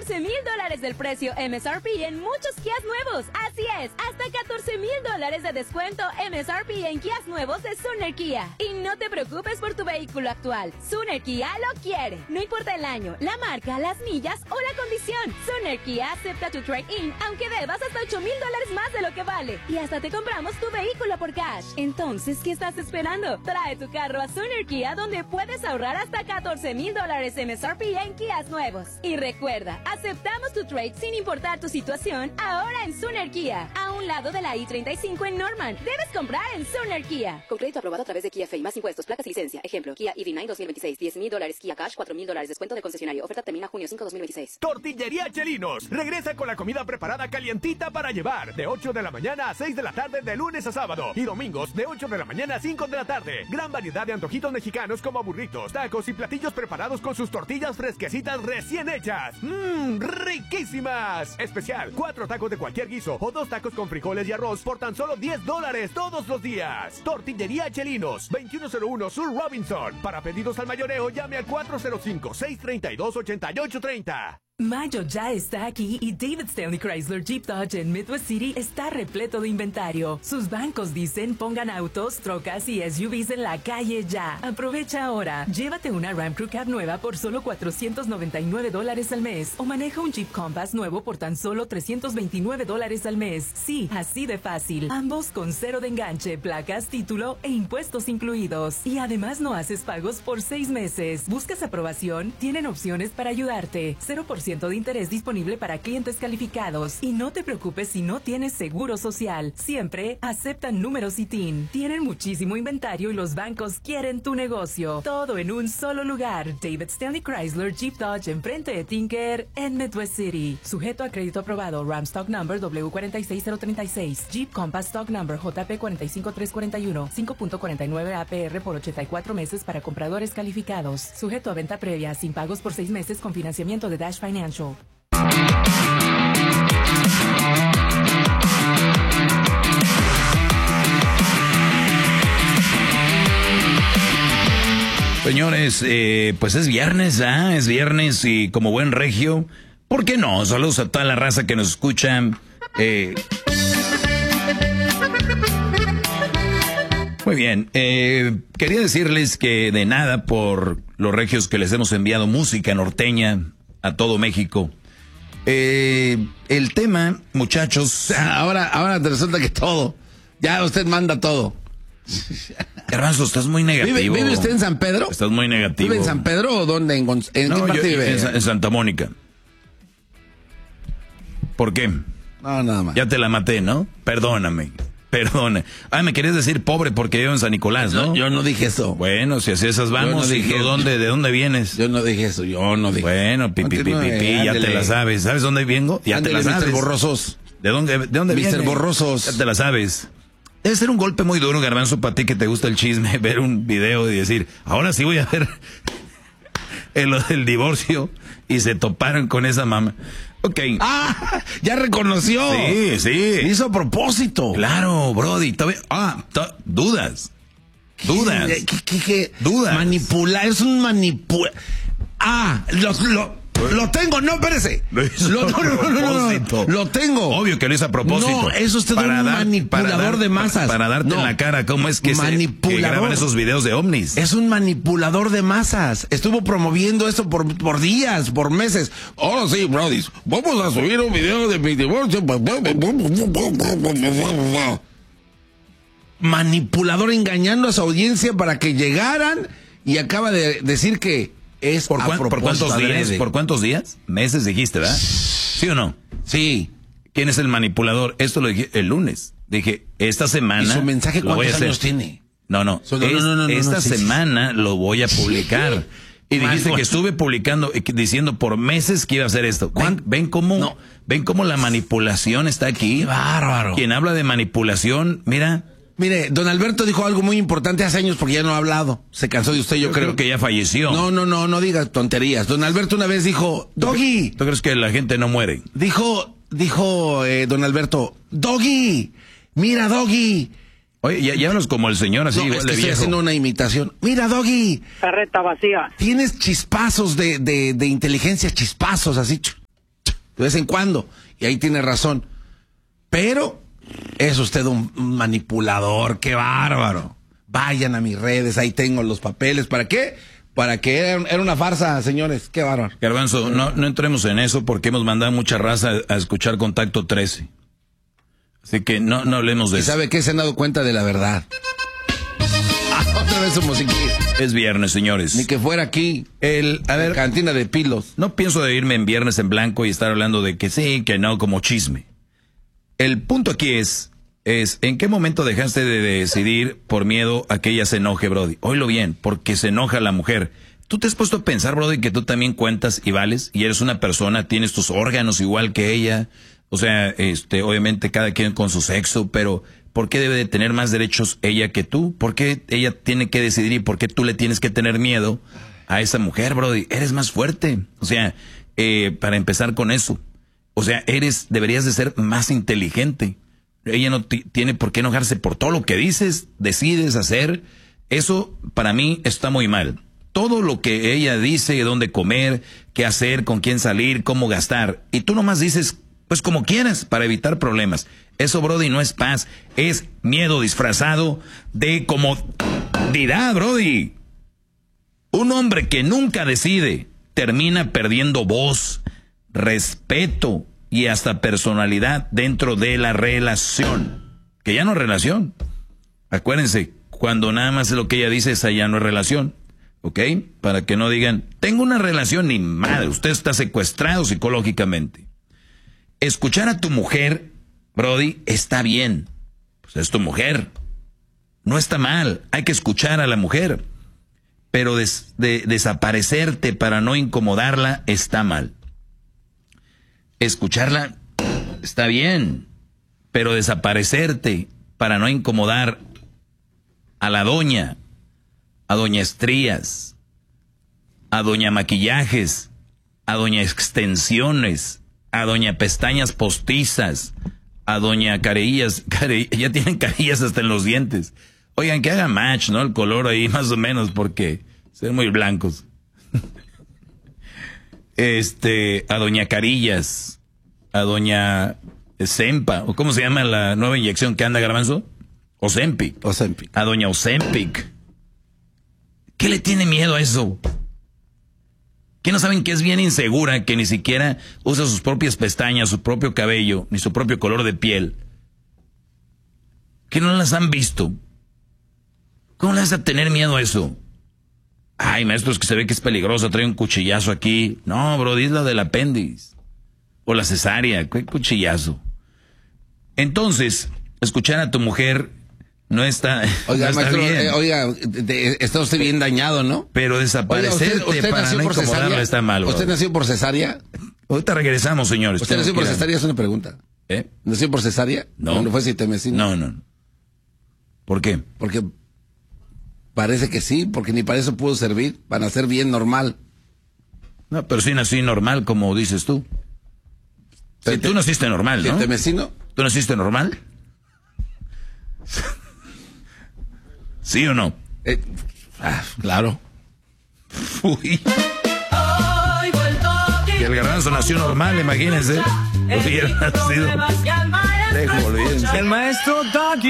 $14,000 del precio MSRP en muchos Kias nuevos. Así es, hasta $14,000 de descuento MSRP en Kias nuevos de Suner Kia. Y no te preocupes por tu vehículo actual. Suner Kia lo quiere. No importa el año, la marca, las millas o la condición. Suner Kia acepta tu trade-in, aunque debas hasta $8,000 más de lo que vale. Y hasta te compramos tu vehículo por cash. Entonces, ¿qué estás esperando? Trae tu carro a Suner Kia, donde puedes ahorrar hasta $14,000 MSRP en Kias nuevos. Y recuerda, aceptamos tu trade sin importar tu situación, ahora en Suner Kia, a un lado de la I-35 en Norman. Debes comprar en Suner Kia. Con crédito aprobado a través de Kia Fay, más impuestos, placas y licencia. Ejemplo, Kia EV9 2026, $10,000, Kia Cash, $4,000, descuento del concesionario. Oferta termina junio 5, 2026. Tortillería Chelinos regresa con la comida preparada calientita para llevar, de 8 de la mañana a 6 de la tarde de lunes a sábado, y domingos de 8 de la mañana a 5 de la tarde. Gran variedad de antojitos mexicanos como burritos, tacos y platillos preparados con sus tortillas fresquecitas recién hechas. ¡Riquísimas! Especial, 4 tacos de cualquier guiso o 2 tacos con frijoles y arroz por tan solo $10 todos los días. Tortillería Chelinos, 2101 Sur Robinson. Para pedidos al mayoreo, llame al 405-632-8830. Mayo ya está aquí y David Stanley Chrysler Jeep Dodge en Midwest City está repleto de inventario. Sus bancos dicen pongan autos, trocas y SUVs en la calle ya. Aprovecha ahora. Llévate una Ram Crew Cab nueva por solo $499 al mes o maneja un Jeep Compass nuevo por tan solo $329 al mes. Sí, así de fácil. Ambos con cero de enganche, placas, título e impuestos incluidos. Y además no haces pagos por 6 meses. ¿Buscas aprobación? Tienen opciones para ayudarte. 0% de interés disponible para clientes calificados. Y no te preocupes si no tienes seguro social. Siempre aceptan números y TIN. Tienen muchísimo inventario y los bancos quieren tu negocio. Todo en un solo lugar. David Stanley Chrysler Jeep Dodge enfrente de Tinker en Midwest City. Sujeto a crédito aprobado. Ram Stock Number W46036. Jeep Compass Stock Number JP45341. 5.49 APR por 84 meses para compradores calificados. Sujeto a venta previa, sin pagos por 6 meses con financiamiento de Dash Financial. Señores, pues es viernes, es viernes y como buen regio, ¿por qué no? Saludos a toda la raza que nos escucha. Muy bien, quería decirles que de nada por los regios que les hemos enviado música norteña a todo México. El tema, muchachos... Ahora te resulta que todo. Ya usted manda todo. Garbanzo, estás muy negativo. ¿Vive usted en San Pedro? Estás muy negativo. ¿Vive en San Pedro o dónde? ¿En qué parte vive? En Santa Mónica. ¿Por qué? No, nada más. Ya te la maté, ¿no? Perdóname. Perdona. Me querías decir pobre porque vivo en San Nicolás, ¿no? Yo no dije eso. Bueno, si así esas vamos, ¿de dónde vienes? Yo no dije eso, Bueno, ya te la sabes. ¿Sabes dónde vengo? Ya te la sabes. Mr. Borrosos. ¿De dónde vienes? Mr. Borrosos. Ya te la sabes. Debe ser un golpe muy duro, Garbanzo, para ti que te gusta el chisme, ver un video y decir, ahora sí voy a ver el divorcio, y se toparon con esa mamá. Ok. Ya reconoció. Sí. Hizo a propósito. Claro, Brody. Dudas. ¿Qué? Dudas. Manipular, es un manipula. Lo tengo, no, espérese. Lo tengo. Obvio que lo hizo a propósito. No, eso usted es un manipulador de masas. Para darte en la cara cómo es que graban esos videos de ovnis. Es un manipulador de masas. Estuvo promoviendo esto por días, por meses. Ahora sí, Brody, vamos a subir un video de mi divorcio. Manipulador engañando a su audiencia para que llegaran, y acaba de decir que es ¿Por cuántos días? ¿Por cuántos días? Meses dijiste, ¿verdad? ¿Sí o no? Sí. ¿Quién es el manipulador? Esto lo dije el lunes. Dije, esta semana... ¿Y su mensaje cuántos años tiene? No. Esta semana lo voy a publicar. Y dijiste que estuve publicando, diciendo por meses que iba a hacer esto. ¿Ven cómo la manipulación está aquí? ¡Qué bárbaro! Quien habla de manipulación, mira... Mire, don Alberto dijo algo muy importante hace años porque ya no ha hablado. Se cansó de usted, yo creo que ya falleció. No diga tonterías. Don Alberto una vez dijo, Doggy. ¿Tú crees que la gente no muere? Dijo don Alberto, Doggy, mira, Doggy. Oye, ya hablas como el señor así, igual es de que viejo. estoy haciendo una imitación. Mira, Doggy. Carreta vacía. Tienes chispazos de inteligencia, chispazos así. de vez en cuando. Y ahí tiene razón. Pero es usted un manipulador, qué bárbaro. Vayan a mis redes, ahí tengo los papeles. ¿Para qué? Para que era una farsa, señores, qué bárbaro. Garbanzo, no entremos en eso porque hemos mandado mucha raza a escuchar Contacto 13. Así que no hablemos de ¿Y eso. sabe qué? Se han dado cuenta de la verdad. Otra vez su musiquilla. Es viernes, señores. Ni que fuera aquí, A ver, cantina de Pilos. no pienso de irme en viernes en blanco y estar hablando de que sí, que no, como chisme. El punto aquí es ¿en qué momento dejaste de decidir por miedo a que ella se enoje, Brody? Oílo bien, porque se enoja la mujer. ¿Tú te has puesto a pensar, Brody, que tú también cuentas y vales? Y eres una persona, tienes tus órganos igual que ella. O sea, obviamente cada quien con su sexo, pero ¿por qué debe de tener más derechos ella que tú? ¿Por qué ella tiene que decidir y por qué tú le tienes que tener miedo a esa mujer, Brody? Eres más fuerte. O sea, para empezar con eso. O sea, deberías de ser más inteligente. Ella no tiene por qué enojarse por todo lo que dices, decides hacer. Eso, para mí, está muy mal. Todo lo que ella dice, dónde comer, qué hacer, con quién salir, cómo gastar. Y tú nomás dices, pues como quieras, para evitar problemas. Eso, Brody, no es paz. Es miedo disfrazado de comodidad, Brody. Un hombre que nunca decide termina perdiendo voz, respeto y hasta personalidad dentro de la relación. Que ya no es relación. Acuérdense, cuando nada más lo que ella dice, esa ya no es relación. ¿Ok? Para que no digan, tengo una relación, ni madre, usted está secuestrado psicológicamente. Escuchar a tu mujer, Brody, está bien. Pues es tu mujer. No está mal, hay que escuchar a la mujer. Pero desaparecerte para no incomodarla está mal. Escucharla está bien, pero desaparecerte para no incomodar a la doña, a doña Estrías, a doña Maquillajes, a doña Extensiones, a doña Pestañas Postizas, a doña Carillas, ya tienen carillas hasta en los dientes. Oigan, que haga match, ¿no? El color ahí más o menos, porque son muy blancos. A doña Carillas, a doña Zempa, o ¿cómo se llama la nueva inyección que anda, Garbanzo? Ozempic. A doña Ozempic. ¿Qué le tiene miedo a eso? ¿Qué no saben que es bien insegura, que ni siquiera usa sus propias pestañas, su propio cabello, ni su propio color de piel? ¿Que no las han visto? ¿Cómo le vas a tener miedo a eso? Ay, maestro, es que se ve que es peligroso, trae un cuchillazo aquí. No, bro, es la del apéndice. O la cesárea, ¿qué cuchillazo? Entonces, escuchar a tu mujer no está, oiga, no está maestro, bien. Está usted bien dañado, ¿no? Pero desaparecerte usted para no incomodarla está mal, bro. ¿Usted nació por cesárea? Ahorita regresamos, señores. ¿Usted nació por cesárea? Es una pregunta. ¿Nació por cesárea? No. ¿No fue sitemesino? No. ¿Por qué? Porque parece que sí, porque ni para eso pudo servir, para nacer bien normal. No, pero sí nací normal, como dices tú. Sí, tú naciste normal, ¿no? ¿Sitemesino? ¿Tú naciste normal? ¿Sí o no? Claro. Uy. Y el Garbanzo nació normal, imagínense. Hubiera nacido. Olvídense. El maestro Doggy.